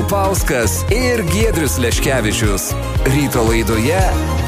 Papauskas ir Giedrius Leškevičius. Ryto laidoje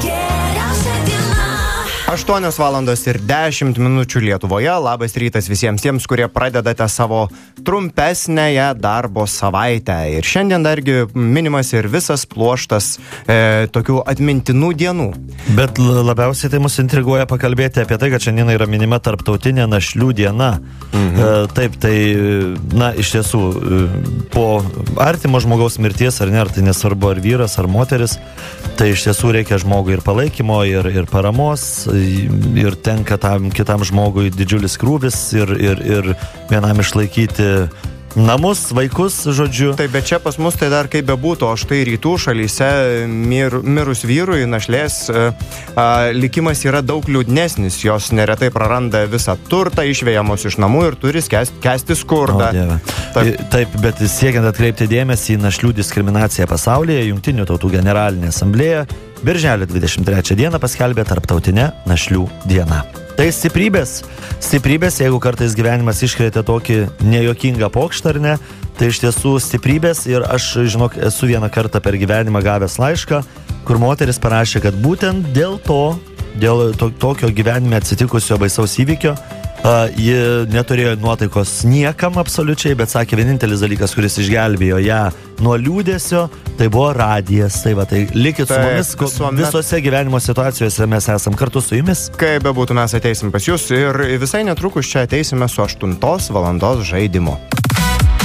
8:10 Lietuvoje. Labas rytas visiems tiems, kurie pradedate savo trumpesnėje darbo savaitę. Ir šiandien dargi minimas ir visas pluoštas tokių atmintinų dienų. Bet labiausiai tai mus intriguoja pakalbėti apie tai, kad šiandien yra minima tarptautinė našlių diena. Taip, tai, iš tiesų, po artimo žmogaus mirties, ar ne, ar tai nesvarbu, ar vyras, ar moteris, tai iš tiesų reikia žmogui ir palaikymo, ir paramos, ir tenka tam kitam žmogui didžiulis krūvis ir vienam išlaikyti namus, vaikus, žodžiu. Taip, bet čia pas mus tai dar kaip bebūtų, o štai rytų šalyse mirus vyrui našlės likimas yra daug liūdnesnis. Jos neretai praranda visą turtą, išvejamos iš namų ir turi kęsti skurdą. Taip, bet siekiant atkreipti dėmesį į našlių diskriminaciją pasaulyje, Jungtinių tautų generalinė asamblėja Birželio 23 dieną paskelbė tarptautinę našlių dieną. Tai stiprybės, jeigu kartais gyvenimas iškrėtė tokį nejokingą pokštą, ar ne, tai iš tiesų stiprybės. Ir aš, esu vieną kartą per gyvenimą gavęs laišką, kur moteris parašė, kad būtent dėl tokio gyvenime atsitikusio baisaus įvykio, ji neturėjo nuotaikos niekam absoliučiai, bet sakė, vienintelis dalykas, kuris išgelbėjo ją nuo liūdesio, tai buvo radijas. Tai likit su mumis, visose gyvenimo situacijose mes esam kartu su jumis. Kaip bebūtų, mes ateisim pas jūs ir visai netrukus čia ateisime su 8 valandos žaidimu.